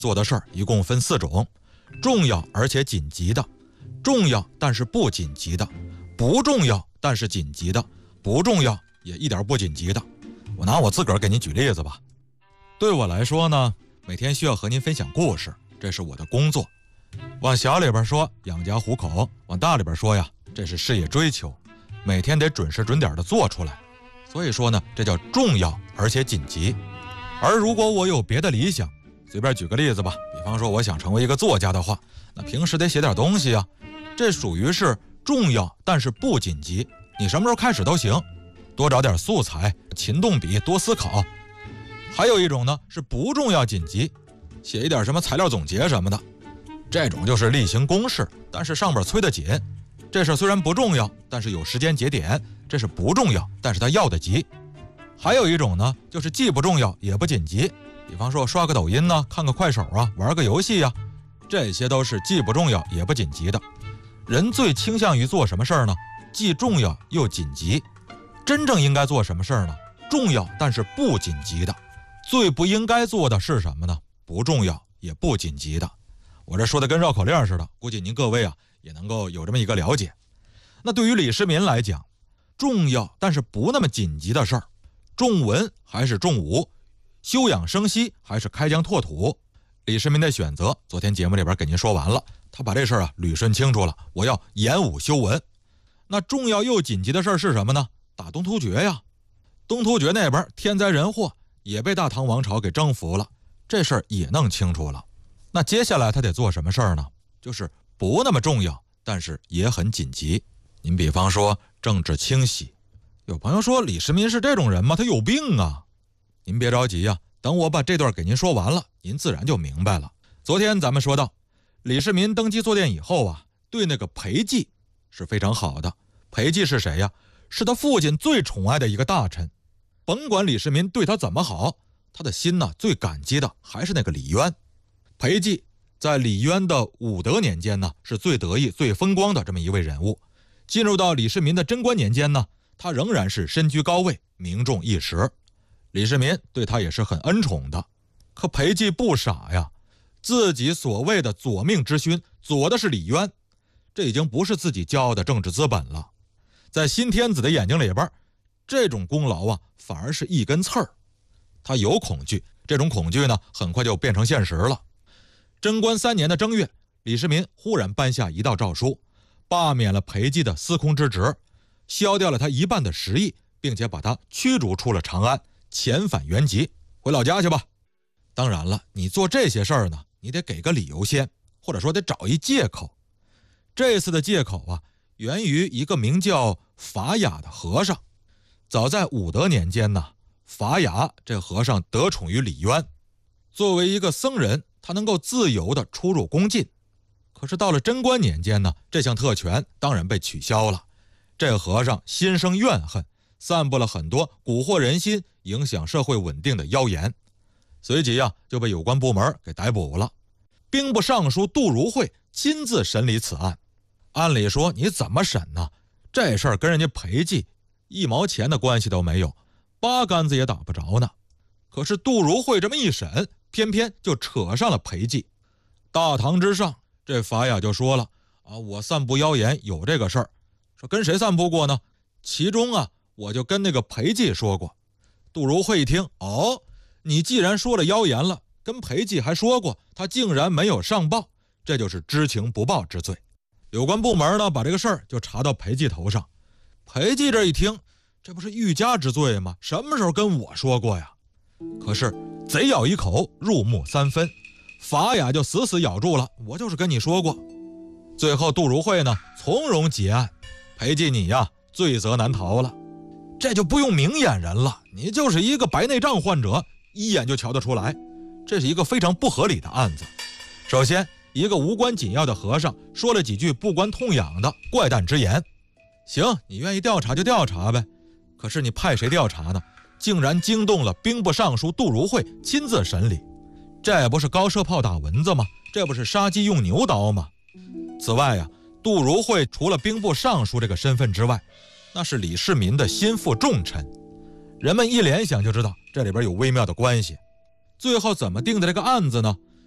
做的事儿一共分4种：重要而且紧急的，重要但是不紧急的，不重要但是紧急的，不重要也一点不紧急的。我拿我自个儿给您举例子吧。对我来说呢，每天需要和您分享故事，这是我的工作。往小里边说，养家糊口；往大里边说呀，这是事业追求，每天得准时准点的做出来。所以说呢，这叫重要而且紧急。而如果我有别的理想，随便举个例子吧，比方说我想成为一个作家的话，那平时得写点东西啊，这属于是重要但是不紧急，你什么时候开始都行，多找点素材，勤动笔，多思考。还有一种呢是不重要紧急，写一点什么材料总结什么的，这种就是例行公事，但是上边催得紧，这事虽然不重要，但是有时间节点，这是不重要，但是它要得急。还有一种呢就是既不重要也不紧急，比方说刷个抖音呢，看个快手啊，玩个游戏啊，这些都是既不重要也不紧急的。人最倾向于做什么事儿呢？既重要又紧急。真正应该做什么事儿呢？重要但是不紧急的。最不应该做的是什么呢？不重要也不紧急的。我这说的跟绕口令似的，估计您各位啊也能够有这么一个了解。那对于李世民来讲，重要但是不那么紧急的事儿，重文还是重武，休养生息还是开疆拓土，李世民的选择昨天节目里边给您说完了，他把这事儿啊捋顺清楚了，我要演武修文。那重要又紧急的事儿是什么呢？打东突厥呀。东突厥那边天灾人祸，也被大唐王朝给征服了，这事儿也弄清楚了。那接下来他得做什么事儿呢？就是不那么重要，但是也很紧急。您比方说政治清洗，有朋友说李世民是这种人吗？他有病啊。您别着急啊，等我把这段给您说完了，您自然就明白了。昨天咱们说到，李世民登基坐殿以后啊，对那个裴寂是非常好的。裴寂是谁呀？是他父亲最宠爱的一个大臣。甭管李世民对他怎么好，他的心呢最感激的还是那个李渊。裴寂在李渊的武德年间呢，是最得意最风光的这么一位人物。进入到李世民的贞观年间呢，他仍然是身居高位，名重一时。李世民对他也是很恩宠的。可裴寂不傻呀，自己所谓的左命之勋，左的是李渊，这已经不是自己骄傲的政治资本了。在新天子的眼睛里边，这种功劳啊，反而是一根刺儿。他有恐惧，这种恐惧呢，很快就变成现实了。贞观3年的正月，李世民忽然颁下一道诏书，罢免了裴寂的司空之职，削掉了他1半的食邑，并且把他驱逐出了长安，遣返原籍，回老家去吧。当然了，你做这些事儿呢，你得给个理由先，或者说得找一借口。这次的借口啊，源于一个名叫法雅的和尚。早在武德年间呢，法雅这和尚得宠于李渊，作为一个僧人，他能够自由地出入宫禁。可是到了贞观年间呢，这项特权当然被取消了。这和尚心生怨恨，散布了很多蛊惑人心、影响社会稳定的妖言，随即啊就被有关部门给逮捕了。兵部尚书杜如晦亲自审理此案。按理说你怎么审呢？这事儿跟人家裴寂1毛钱的关系都没有，8竿子也打不着呢。可是杜如晦这么一审，偏偏就扯上了裴寂。大堂之上，这法雅就说了啊，我散布妖言有这个事儿，说跟谁散布过呢？其中啊，我就跟那个裴寂说过。杜如晦一听，哦，你既然说了妖言了，跟裴寂还说过，他竟然没有上报，这就是知情不报之罪。有关部门呢，把这个事儿就查到裴寂头上。裴寂这一听，这不是欲加之罪吗？什么时候跟我说过呀？可是贼咬一口，入木3分，法雅就死死咬住了，我就是跟你说过。最后杜如晦呢，从容结案。裴寂你呀，罪责难逃了。这就不用明眼人了，你就是一个白内障患者，一眼就瞧得出来，这是一个非常不合理的案子。首先，一个无关紧要的和尚说了几句不关痛痒的怪诞之言，行，你愿意调查就调查呗。可是你派谁调查呢？竟然惊动了兵部尚书杜如晦亲自审理，这不是高射炮打蚊子吗？这不是杀鸡用牛刀吗？此外呀，杜如晦除了兵部尚书这个身份之外，那是李世民的心腹重臣，人们一联想就知道这里边有微妙的关系。最后怎么定的这个案子呢？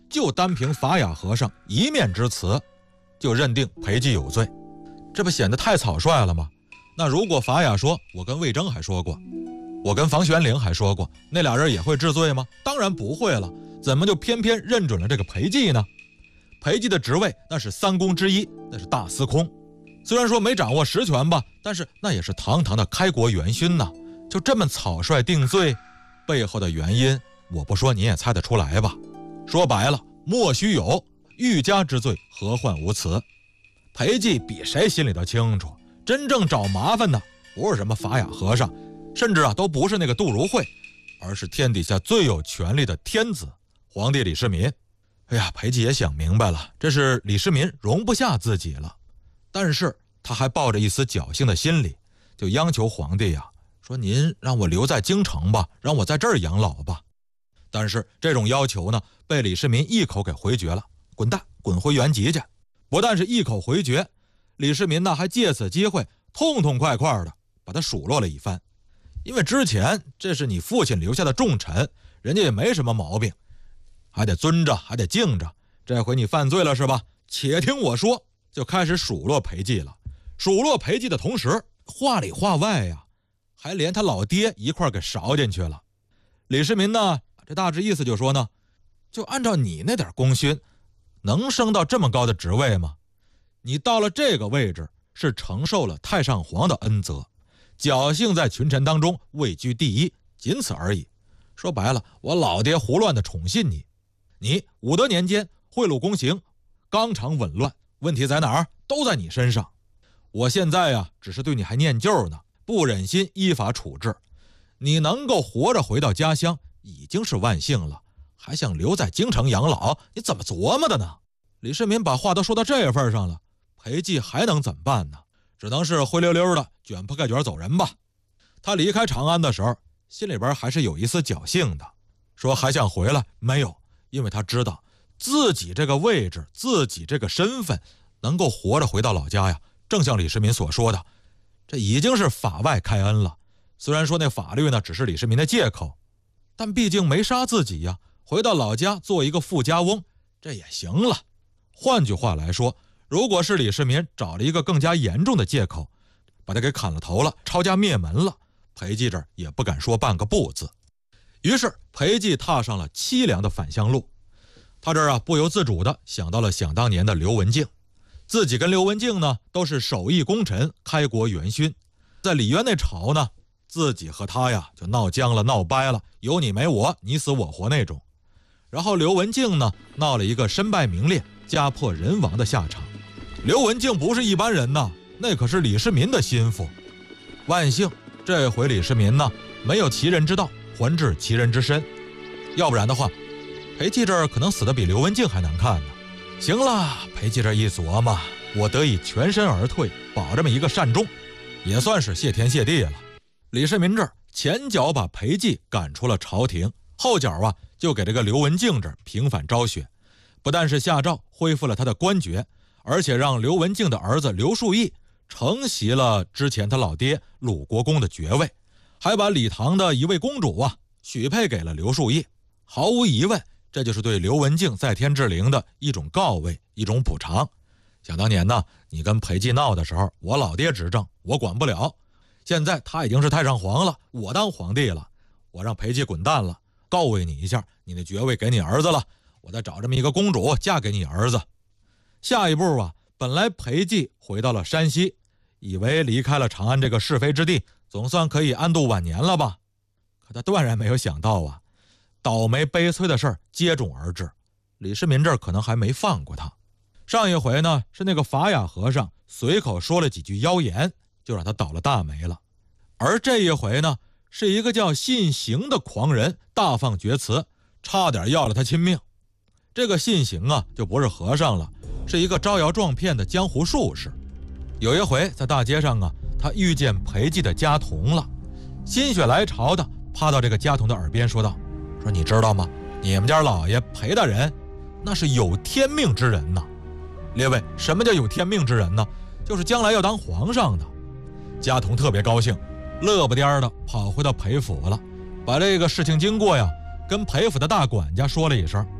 就单凭法雅和尚一面之词，就认定裴寂有罪，这不显得太草率了吗？那如果法雅说我跟魏征还说过，我跟房玄龄还说过，那俩人也会治罪吗？当然不会了，怎么就偏偏认准了这个裴寂呢？裴寂的职位那是三公之一，那是大司空，虽然说没掌握实权吧，但是那也是堂堂的开国元勋呐。就这么草率定罪，背后的原因我不说你也猜得出来吧？说白了，莫须有，欲加之罪，何患无辞。裴寂比谁心里都清楚，真正找麻烦的不是什么法雅和尚，甚至都不是那个杜如晦，而是天底下最有权力的天子皇帝李世民。哎呀，裴寂也想明白了，这是李世民容不下自己了，但是他还抱着一丝侥幸的心理，就央求皇帝说您让我留在京城吧，让我在这儿养老吧。但是这种要求呢，被李世民一口给回绝了，滚蛋，滚回原籍去。不但是一口回绝，李世民呢还借此机会痛痛快快的把他数落了一番。因为之前这是你父亲留下的重臣，人家也没什么毛病，还得尊着，还得敬着。这回你犯罪了是吧？且听我说，就开始数落裴寂了。数落裴寂的同时，话里话外还连他老爹一块给勺进去了。李世民呢，这大致意思就说呢，就按照你那点功勋，能升到这么高的职位吗？你到了这个位置，是承受了太上皇的恩泽，侥幸在群臣当中位居第一，仅此而已。说白了，我老爹胡乱的宠信你，你武德年间贿赂公行，纲常紊乱，问题在哪儿？都在你身上。我现在只是对你还念旧呢，不忍心依法处置。你能够活着回到家乡，已经是万幸了，还想留在京城养老，你怎么琢磨的呢？李世民把话都说到这份上了，裴寂还能怎么办呢？只能是灰溜溜的卷铺盖卷走人吧。他离开长安的时候，心里边还是有一丝侥幸的，说还想回来，没有，因为他知道自己这个位置，自己这个身份能够活着回到老家正像李世民所说的，这已经是法外开恩了。虽然说那法律呢只是李世民的借口，但毕竟没杀自己回到老家做一个富家翁，这也行了。换句话来说，如果是李世民找了一个更加严重的借口，把他给砍了头了，抄家灭门了，裴寂这儿也不敢说半个不字。于是裴寂踏上了凄凉的返乡路。他这儿不由自主地想到了想当年的刘文静，自己跟刘文静呢都是首义功臣，开国元勋。在李渊那朝呢，自己和他就闹僵了，闹掰了，有你没我，你死我活那种。然后刘文静呢闹了一个身败名裂，家破人亡的下场。刘文静不是一般人呐，那可是李世民的心腹。万幸这回李世民呢没有其人之道还治其人之身，要不然的话，裴寂这儿可能死得比刘文静还难看呢。行了，裴寂这一琢磨，我得以全身而退，保这么一个善终，也算是谢天谢地了。李世民这儿前脚把裴寂赶出了朝廷，后脚就给这个刘文静这儿平反昭雪，不但是下诏恢复了他的官爵，而且让刘文静的儿子刘树义承袭了之前他老爹鲁国公的爵位，还把李唐的一位公主许配给了刘树义。毫无疑问，这就是对刘文静在天之灵的一种告慰，一种补偿。想当年呢，你跟裴寂闹的时候，我老爹执政，我管不了。现在他已经是太上皇了，我当皇帝了，我让裴寂滚蛋了，告慰你一下，你的爵位给你儿子了，我再找这么一个公主嫁给你儿子。下一步本来裴寂回到了山西，以为离开了长安这个是非之地，总算可以安度晚年了吧。可他断然没有想到倒霉悲催的事儿接踵而至。李世民这儿可能还没放过他。上一回呢，是那个法雅和尚随口说了几句妖言，就让他倒了大霉了。而这一回呢，是一个叫信行的狂人大放厥词，差点要了他亲命。这个信行就不是和尚了，是一个招摇撞骗的江湖术士。有一回在大街上他遇见裴寂的家童了，心血来潮的趴到这个家童的耳边说道，说你知道吗，你们家老爷裴大人那是有天命之人呐。列位，什么叫有天命之人呢？就是将来要当皇上的。家童特别高兴，乐不颠的跑回到裴府了，把这个事情经过跟裴府的大管家说了一声。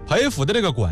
裴府的这个管